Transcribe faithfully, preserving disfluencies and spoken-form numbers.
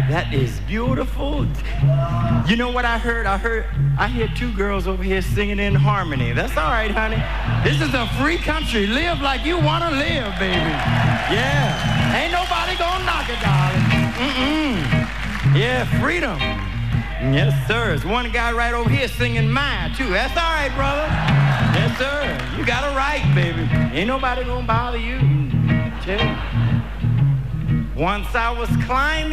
That is beautiful. You know what I heard? I heard, I hear two girls over here singing in harmony. That's all right, honey. This is a free country. Live like you want to live, baby. Yeah. Ain't nobody gonna knock it, darling. Mm-mm. Yeah, freedom. Yes, sir. There's one guy right over here singing mine, too. That's all right, brother. Yes, sir. You got a right, baby. Ain't nobody gonna bother you. Tell you. Once I was climbing